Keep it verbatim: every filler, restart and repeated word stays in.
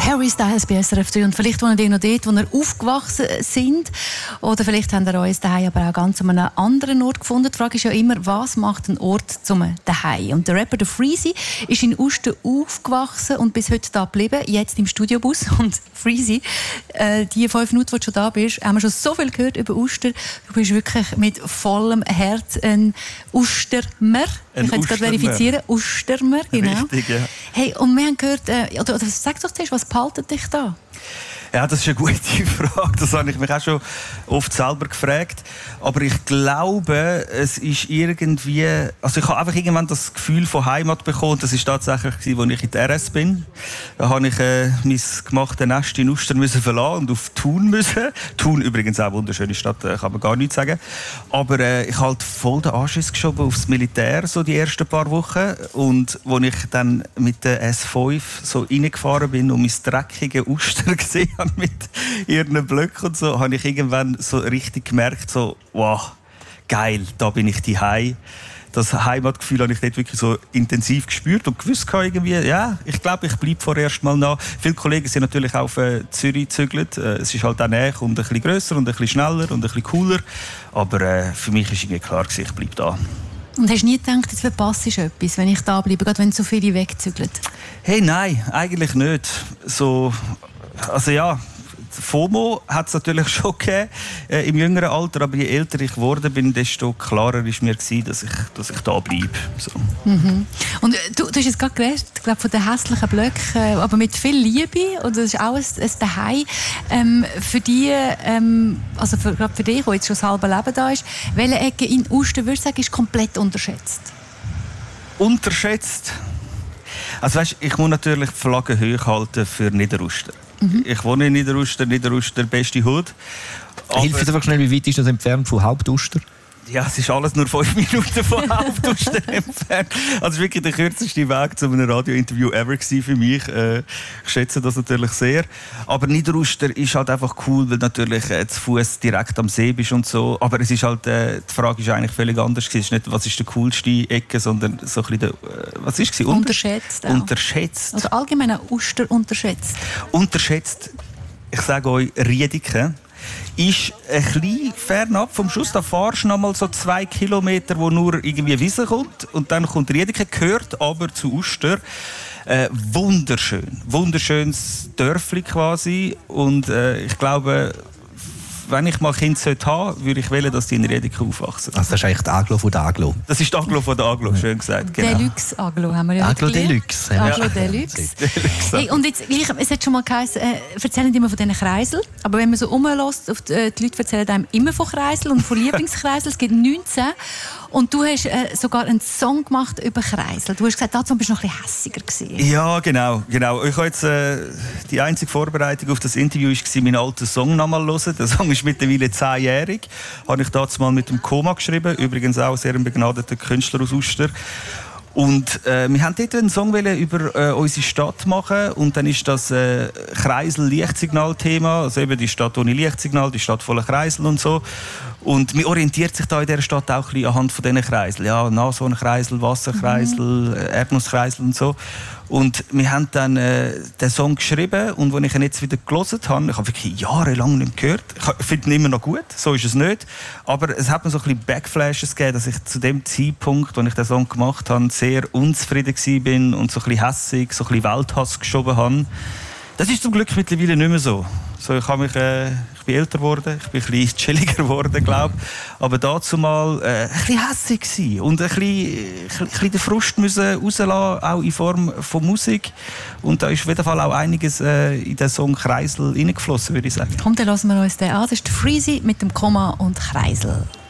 Harry Styles bei S R F drei. Und vielleicht wohnt ihr noch dort, wo ihr aufgewachsen sind. Oder vielleicht habt ihr euch daheim aber auch ganz an einem anderen Ort gefunden. Die Frage ist ja immer, was macht ein Ort zum daheim? Und der Rapper der Freezy ist in Uster aufgewachsen und bis heute da geblieben. Jetzt im Studiobus. Und Freezy, äh, die fünf Minuten, wo du schon da bist, haben wir schon so viel gehört über Uster. Du bist wirklich mit vollem Herz ein Ustermer. Ich kann es gerade verifizieren. Ustermer, genau. Richtig, ja. Hey, und wir haben gehört, äh, oder, oder sag doch zuerst, was behaltet dich da? Ja, das ist eine gute Frage. Das habe ich mich auch schon oft selber gefragt. Aber ich glaube, es ist irgendwie... Also ich habe einfach irgendwann das Gefühl von Heimat bekommen. Das war tatsächlich, als ich in der R S bin. Da habe ich äh, mein gemachtes Nest in Uster müssen verlassen und auf Thun müssen. Thun übrigens auch eine wunderschöne Stadt, kann man gar nichts sagen. Aber äh, ich habe halt voll den Anschiss geschoben aufs Militär, so die ersten paar Wochen. Und als ich dann mit der S fünf so reingefahren bin und mein dreckiges Uster gesehen habe, mit ihren Blöcken und so, habe ich irgendwann so richtig gemerkt, so, wow, geil, da bin ich daheim. Das Heimatgefühl habe ich dort wirklich so intensiv gespürt und gewusst irgendwie, ja, ich glaube, ich bleibe vorerst mal nach. Viele Kollegen sind natürlich auch auf äh, Zürich gezügelt. Äh, es ist halt auch näher und ein bisschen grösser und ein bisschen schneller und ein bisschen cooler. Aber äh, für mich ist irgendwie klar, ich bleibe da. Und hast du nie gedacht, jetzt verpasse ich etwas, wenn ich da bleibe, gerade wenn so viele wegzügeln? Hey, nein, eigentlich nicht. So, also ja, FOMO hat es natürlich schon gegeben, äh, im jüngeren Alter, aber je älter ich geworden bin, desto klarer ist mir gewesen, dass ich, dass ich da bleibe. So. Mhm. Und äh, du, du hast jetzt gerade geredet, ich glaube, von den hässlichen Blöcken, äh, aber mit viel Liebe, und das ist auch ein, ein Daheim. Ähm, für die, ähm, also für, gerade für dich, der jetzt schon das halbe Leben da ist, welche Ecke in Uster, würdest du sagen, ist komplett unterschätzt? Unterschätzt? Also weißt, ich muss natürlich die Flagge hochhalten für Niederuster. Mhm. Ich wohne in Niederuster, Niederuster, beste Hut. Hilf uns einfach schnell, wie weit ist das entfernt von Hauptuster? Ja, es ist alles nur fünf Minuten von Hauptuster entfernt. Also es war wirklich der kürzeste Weg zu einem Radiointerview ever für mich. Äh, ich schätze das natürlich sehr. Aber Niederuster ist halt einfach cool, weil natürlich äh, zu Fuß direkt am See bist und so. Aber es ist halt, äh, die Frage ist eigentlich völlig anders. Es ist nicht, was ist die coolste Ecke, sondern so ein bisschen der, äh, was ist es? Unterschätzt. Unterschätzt. Oder allgemein Uster unterschätzt. Unterschätzt. Ich sage euch, Riediken ist ein bisschen fernab vom Schuss. Da fahrst du noch mal so zwei Kilometer, wo nur irgendwie Wiese kommt. Und dann kommt Riediken, gehört aber zu Uster. Äh, wunderschön. Wunderschönes Dörfli quasi. Und äh, ich glaube, wenn ich mal Kinder haben sollte, würde ich wählen, dass die in Riediken aufwachsen. Also das ist eigentlich die Aglo von der Aglo. Das ist die Aglo von der Aglo, schön gesagt. Genau. Deluxe Aglo haben wir ja Aglo Deluxe. Aglo Ja. Deluxe. Hey, und jetzt, es hat schon mal geheißen, äh, erzählen immer von diesen Kreiseln. Aber wenn man so rumlässt, die, äh, die Leute erzählen einem immer von Kreiseln und von Lieblingskreiseln. Es gibt neunzehn. Und du hast äh, sogar einen Song gemacht über Kreisel. Du hast gesagt, dazu bist du noch ein bisschen hässiger gewesen. Ja, genau, genau. Ich habe jetzt, äh, die einzige Vorbereitung auf das Interview war, meinen alten Song noch mal hören. Der Song ist mittlerweile zehnjährig. Habe ich damals mal mit dem Koma geschrieben. Übrigens auch sehr ein begnadeter Künstler aus Uster. Und äh, wir wollten dort einen Song über äh, unsere Stadt machen. Und dann ist das äh, Kreisel-Lichtsignal-Thema. Also eben die Stadt ohne Lichtsignal, die Stadt voller Kreisel und so. Und man orientiert sich da in dieser Stadt auch ein bisschen anhand von diesen Kreiseln. Ja, Nashornkreisel, Wasserkreisel, mhm. Erdnusskreisel und so. Und wir haben dann äh, den Song geschrieben und als ich ihn jetzt wieder gelesen habe, ich habe wirklich jahrelang nicht gehört. Ich finde ihn immer noch gut, so ist es nicht. Aber es hat mir so ein bisschen Backflashes gegeben, dass ich zu dem Zeitpunkt, als ich den Song gemacht habe, sehr unzufrieden war und so ein bisschen hässig, so ein bisschen Welthass geschoben habe. Das ist zum Glück mittlerweile nicht mehr so. So, ich, habe mich, äh, ich bin älter geworden, ich bin ein bisschen chilliger geworden, glaube ich. Aber dazu mal äh, ein bisschen hässig gewesen und ein bisschen, ein bisschen den Frust müssen rauslassen, auch in Form von Musik. Und da ist auf jeden Fall auch einiges äh, in den Song Kreisel reingeflossen, würde ich sagen. Komm, dann lassen wir uns den an. Das ist der Freezy mit dem Koma und Kreisel.